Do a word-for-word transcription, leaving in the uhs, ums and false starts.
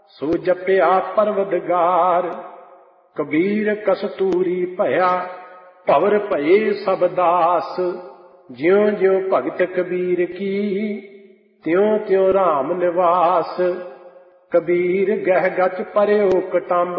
ਸੋ ਜਪਿਆ ਪਰਵਦਗਾਰ। ਕਬੀਰ ਕਸਤੂਰੀ ਭਇਆ ਭਵਰ ਭਏ ਸਭ ਦਾਸ। ਜਿਉ ਜਿਉ ਭਗਤ ਕਬੀਰ ਕੀ ਤਿਉ ਤਿਉ ਰਾਮ ਨਿਵਾਸ। ਕਬੀਰ ਗਹਿ ਗਚ ਪਰਿਓ ਕਟੰਬ